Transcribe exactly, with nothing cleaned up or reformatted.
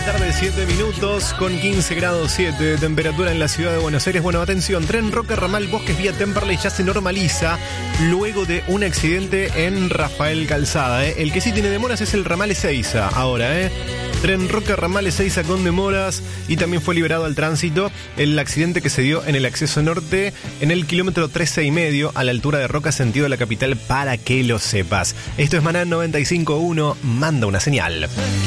tarde, siete minutos, con quince grados siete de temperatura en la ciudad de Buenos Aires. Bueno, atención, tren Roca Ramal Bosques vía Temperley ya se normaliza luego de un accidente en Rafael Calzada. ¿eh? El que sí tiene demoras es el ramal Ezeiza ahora, ¿eh? Tren Roca Ramal Ezeiza con demoras y también fue liberado al tránsito el accidente que se dio en el acceso norte en el kilómetro trece y medio a la altura de Roca, sentido de la capital, para que lo sepas. Esto es Maná noventa y cinco punto uno, manda una señal.